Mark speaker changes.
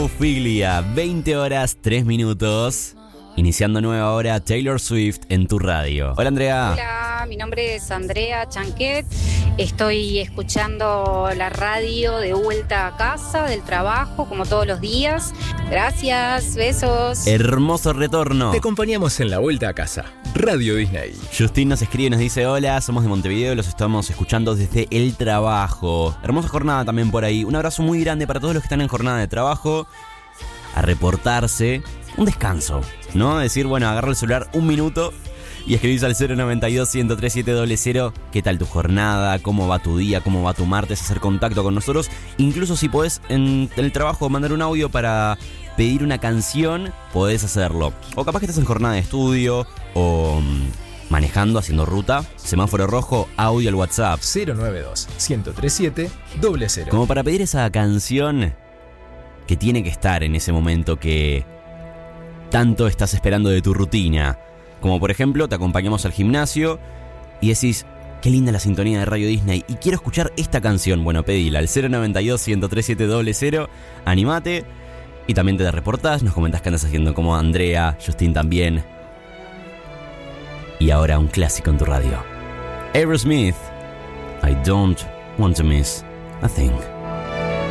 Speaker 1: Ophelia, 20 horas, 3 minutos. Iniciando nueva hora, Taylor Swift en tu radio. Hola, Andrea.
Speaker 2: Hola, mi nombre es Andrea Chanquet. Estoy escuchando la radio de vuelta a casa, del trabajo, como todos los días. Gracias, besos.
Speaker 1: Hermoso retorno.
Speaker 3: Te acompañamos en la vuelta a casa. Radio Disney.
Speaker 1: Justin nos escribe y nos dice: hola, somos de Montevideo y los estamos escuchando desde el trabajo. Hermosa jornada también por ahí. Un abrazo muy grande para todos los que están en jornada de trabajo. A reportarse. Un descanso, ¿no? Decir, bueno, agarra el celular un minuto y escribís al 092-103-700. ¿Qué tal tu jornada? ¿Cómo va tu día? ¿Cómo va tu martes? Hacer contacto con nosotros. Incluso si podés en el trabajo mandar un audio para pedir una canción, podés hacerlo. O capaz que estás en jornada de estudio o manejando, haciendo ruta. Semáforo rojo, audio al WhatsApp
Speaker 3: 092-103-700.
Speaker 1: como para pedir esa canción que tiene que estar en ese momento que tanto estás esperando de tu rutina. Como por ejemplo, te acompañamos al gimnasio y decís: qué linda la sintonía de Radio Disney y quiero escuchar esta canción. Bueno, pedila al 092-103-700. Animate y también te reportás, nos comentás qué andas haciendo, como Andrea, Justin también. Y ahora un clásico en tu radio. Aerosmith, I don't want to miss a thing.